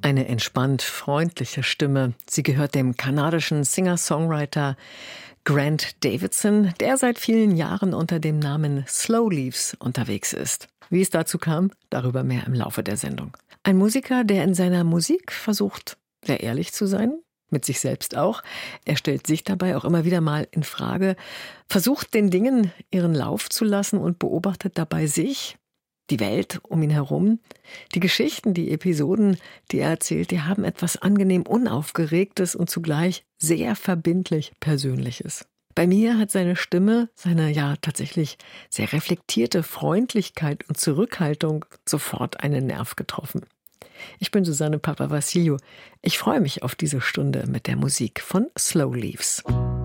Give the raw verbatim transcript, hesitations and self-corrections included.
Eine entspannt freundliche Stimme. Sie gehört dem kanadischen Singer-Songwriter Grant Davidson, der seit vielen Jahren unter dem Namen Slow Leaves unterwegs ist. Wie es dazu kam, darüber mehr im Laufe der Sendung. Ein Musiker, der in seiner Musik versucht, sehr ehrlich zu sein, mit sich selbst auch. Er stellt sich dabei auch immer wieder mal in Frage, versucht den Dingen ihren Lauf zu lassen und beobachtet dabei sich, die Welt um ihn herum. Die Geschichten, die Episoden, die er erzählt, die haben etwas angenehm Unaufgeregtes und zugleich sehr verbindlich Persönliches. Bei mir hat seine Stimme, seine ja tatsächlich sehr reflektierte Freundlichkeit und Zurückhaltung sofort einen Nerv getroffen. Ich bin Susanne Papavassiliou. Ich freue mich auf diese Stunde mit der Musik von Slow Leaves.